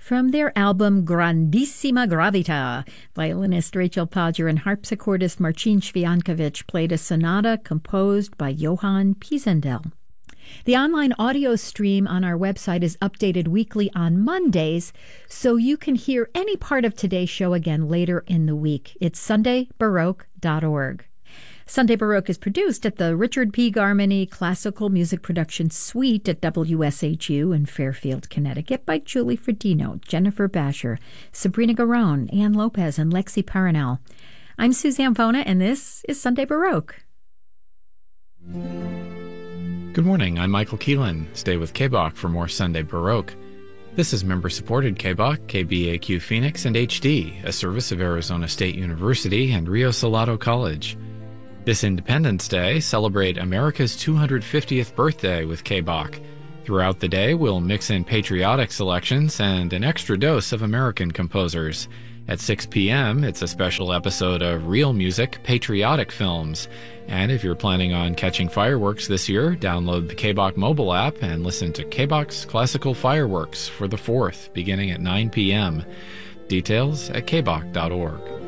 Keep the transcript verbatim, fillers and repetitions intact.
From their album Grandissima Gravita, violinist Rachel Podger and harpsichordist Marcin Sviankovich played a sonata composed by Johann Pisendel. The online audio stream on our website is updated weekly on Mondays, so you can hear any part of today's show again later in the week. It's sunday baroque dot org. Sunday Baroque is produced at the Richard P. Garmany Classical Music Production Suite at W S H U in Fairfield, Connecticut by Julie Fredino, Jennifer Basher, Sabrina Garone, Ann Lopez, and Lexi Paranel. I'm Suzanne Vona, and this is Sunday Baroque. Good morning, I'm Michael Keelan. Stay with K B O C for more Sunday Baroque. This is member-supported K B O C, K B A Q Phoenix, and H D, a service of Arizona State University and Rio Salado College. This Independence Day, celebrate America's two hundred fiftieth birthday with K B O C. Throughout the day, we'll mix in patriotic selections and an extra dose of American composers. At six p.m., it's a special episode of Real Music Patriotic Films. And if you're planning on catching fireworks this year, download the K B O C mobile app and listen to K B O C's Classical Fireworks for the fourth, beginning at nine p.m. Details at K B O C dot org.